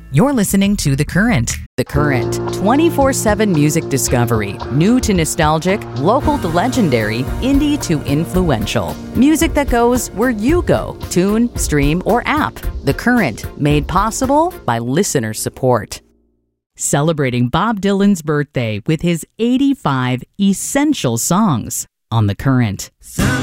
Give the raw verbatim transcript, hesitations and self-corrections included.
You're listening to The Current. The Current, twenty-four seven music discovery. New to nostalgic, local to legendary, indie to influential. Music that goes where you go. Tune, stream, or app. The Current, made possible by listener support. Celebrating Bob Dylan's birthday with his eighty-five essential songs on The Current.